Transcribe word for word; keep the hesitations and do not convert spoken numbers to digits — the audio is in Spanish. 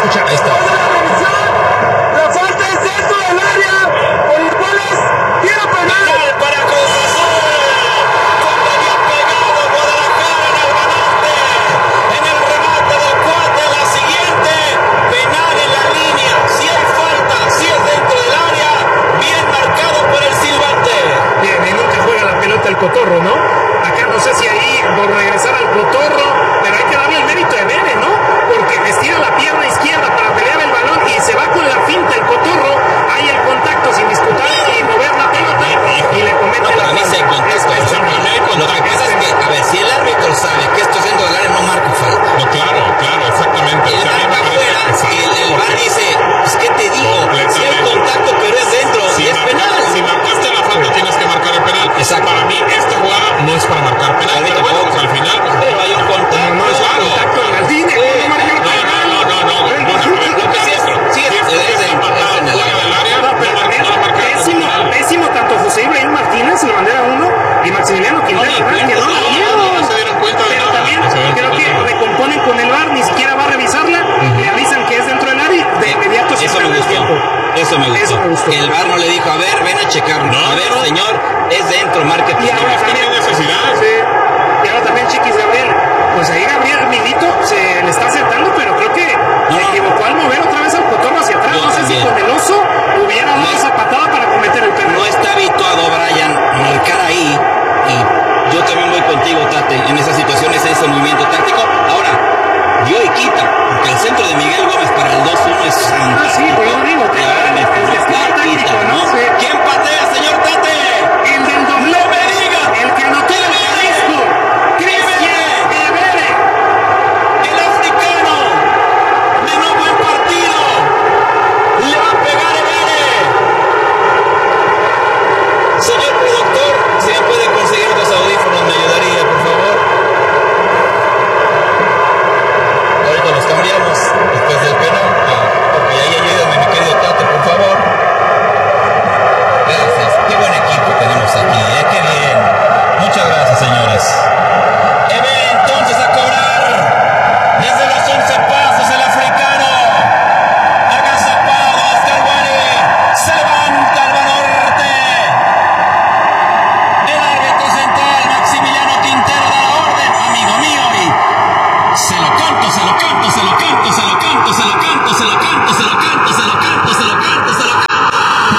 escuchar. Ahí está. La falta es dentro del área, por los cuales tiro penal. Penal para Cruz Azul. Como había pegado Guadalajara en el ganante. En el remate del cuate, la siguiente. Penal en la línea. Si hay falta, si es dentro del área. Bien marcado por el silbante. Bien, y nunca juega la pelota el Cotorro, ¿no? Acá no sé si ahí por regresar al Cotorro, pero hay que darle el mérito de Vene, ¿no? Porque estira la pierna izquierda para pelear el balón y se va con la finta el Cotorro. Hay el contacto sin disputar y mover la pelota y le comete No, la para mí sí hay falta. contacto. Es- es Lo penal. que pasa es que, a ver, si el árbitro sabe que esto es dentro del área, no marca falta. No, claro, claro, exactamente. Y O el sea, a mí me marca parece afuera, que y el, el VAR porque dice, pues ¿qué te digo? Si hay Completamente. contacto, pero es dentro, si, y es marca- penal. si marcaste la falta, tienes que marcar el penal. Exacto. Para mí, esta jugada no es para marcar penal. Para mí Pero bueno, tampoco. pues al final, pues, Pero hay un contacto. No es un Claro. contacto en la línea, Sí. no marca el No, penal. no, no, no, no. Una vez, Lo que sí es- sí es- si es es en- empatada es en el fuera del área, No, no pero marca- no marca es pésimo, penal. pésimo tanto José Ibrahim Martínez, el bandera uno, y Maximiliano Quintana, ni ¿verdad? cuenta, Que no no, la no, vieron. no, no se dieron cuenta de Pero nada, también no se dieron creo cuenta que de nada. recomponen con el VAR, ni siquiera va a revisarla, le avisan que es dentro del área y de inmediato se Eso me acaba el gustó. tiempo. Eso me gustó. Eso me gustó. Que el VAR no le dijo, a ver,